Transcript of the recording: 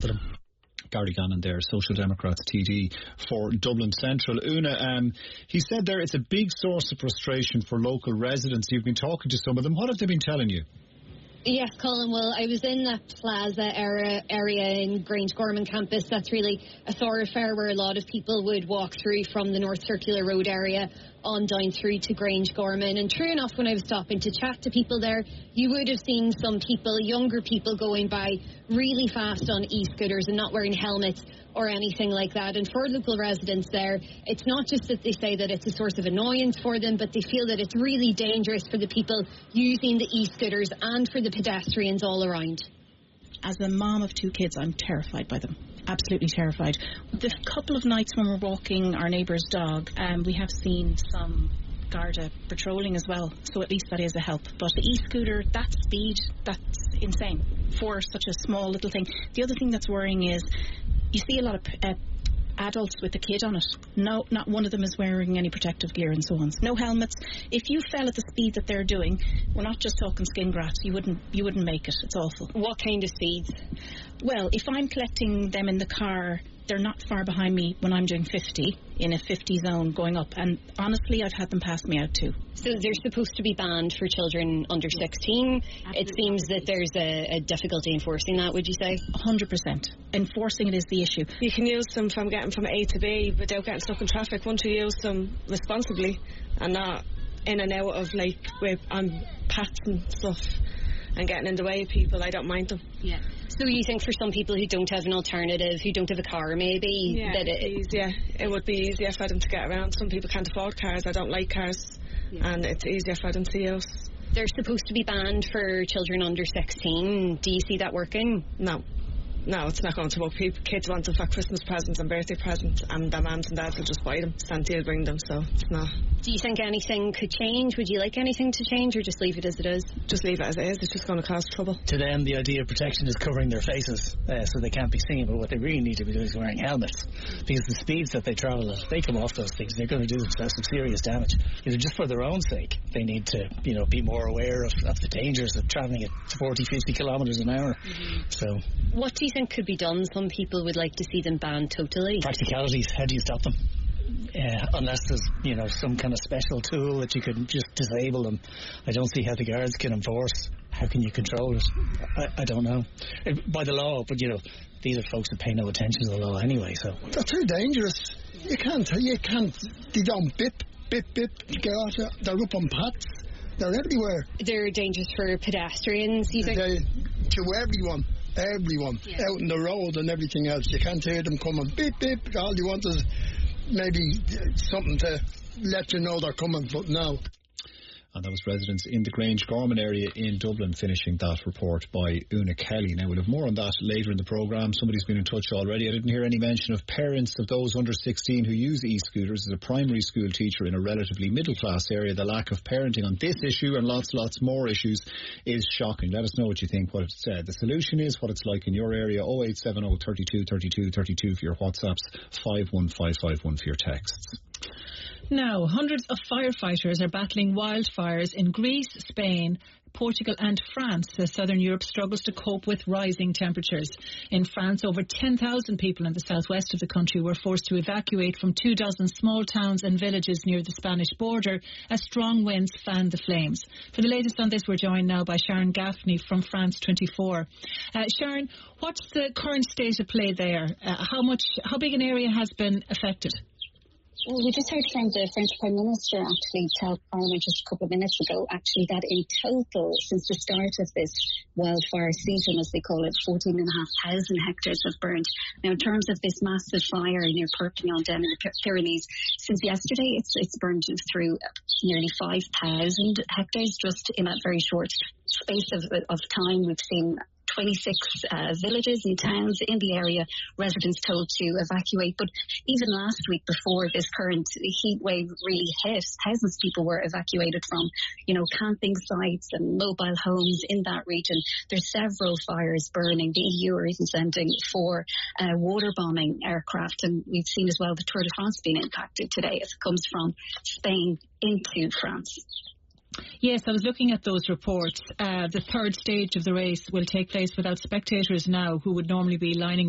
Gary Gannon there, Social Democrats TD for Dublin Central. Una, he said there it's a big source of frustration for local residents. You've been talking to some of them. What have they been telling you? Yes, Colin, well, I was in that plaza area in Grange Gorman campus. That's really a thoroughfare where a lot of people would walk through from the North Circular Road area on down through to Grange Gorman. And true enough, when I was stopping to chat to people there, you would have seen some people, younger people, going by really fast on e-scooters and not wearing helmets or anything like that. And for local residents there, it's not just that they say that it's a source of annoyance for them, but they feel that it's really dangerous for the people using the e-scooters and for the pedestrians all around. As a mom of 2 kids, I'm terrified by them. Absolutely terrified. The couple of nights when we're walking our neighbour's dog, we have seen some Garda patrolling as well, so at least that is a help. But the e-scooter, that speed, that's insane for such a small little thing. The other thing that's worrying is you see a lot of adults with a kid on it. No, not one of them is wearing any protective gear and so on. No helmets. If you fell at the speed that they're doing, we're not just talking skin grafts, you wouldn't make it. It's awful. What kind of speeds? Well, if I'm collecting them in the car, they're not far behind me when I'm doing 50 in a 50 zone going up, and honestly I've had them pass me out too. So they're supposed to be banned for children under 16. Absolutely. It seems that there's a difficulty enforcing that, would you say? 100%. Enforcing it is the issue. You can use them from getting from A to B without getting stuck in traffic once you use them responsibly and not in and out of on paths and stuff and getting in the way of people. I don't mind them. Yeah. So you think for some people who don't have an alternative, who don't have a car maybe, that it would be easier for them to get around. Some people can't afford cars. I don't like cars, and it's easier for them to use. They're supposed to be banned for children under 16. Do you see that working? No, it's not going to work. Kids want them for Christmas presents and birthday presents, and their mums and dads will just buy them. Santa will bring them, so it's not. Do you think anything could change? Would you like anything to change, or just leave it as it is? Just leave it as it is. It's just going to cause trouble. To them, the idea of protection is covering their faces so they can't be seen, but what they really need to be doing is wearing helmets, because the speeds that they travel at, they come off those things, they're going to do themselves some serious damage. Just for their own sake, they need to be more aware of the dangers of travelling at 40, 50 kilometres an hour. Mm-hmm. So, what do you think could be done? Some people would like to see them banned totally. Practicalities. How do you stop them? Unless there's some kind of special tool that you can just disable them. I don't see how the guards can enforce. How can you control it? I don't know. By the law, but these are folks that pay no attention to the law anyway. So they're too dangerous. You can't. They don't bip. They're up on paths. They're everywhere. They're dangerous for pedestrians. You think? To everyone. Out in the road and everything else. You can't hear them coming beep. All you want is maybe something to let you know they're coming, but no. And that was residents in the Grange Gorman area in Dublin finishing that report by Una Kelly. Now, we'll have more on that later in the programme. Somebody's been in touch already. I didn't hear any mention of parents of those under 16 who use e-scooters. As a primary school teacher in a relatively middle-class area, the lack of parenting on this issue and lots more issues is shocking. Let us know what you think, what the solution is, what it's like in your area. 0870 32 32 32 for your WhatsApps, 51551 for your texts. Now, hundreds of firefighters are battling wildfires in Greece, Spain, Portugal and France as southern Europe struggles to cope with rising temperatures. In France, over 10,000 people in the southwest of the country were forced to evacuate from 24 small towns and villages near the Spanish border as strong winds fanned the flames. For the latest on this, we're joined now by Sharon Gaffney from France 24. Sharon, what's the current state of play there? How big an area has been affected? Well, we just heard from the French Prime Minister actually tell Parliament just a couple of minutes ago actually that in total since the start of this wildfire season, as they call it, 14,500 hectares have burned. Now in terms of this massive fire near Perpignan down in the Pyrenees, since yesterday it's burned through nearly 5,000 hectares just in that very short space of time. We've seen 26 villages and towns in the area, residents told to evacuate. But even last week, before this current heat wave really hit, thousands of people were evacuated from, camping sites and mobile homes in that region. There's several fires burning. The EU are even sending 4 water bombing aircraft. And we've seen as well the Tour de France being impacted today as it comes from Spain into France. Yes, I was looking at those reports. The third stage of the race will take place without spectators now, who would normally be lining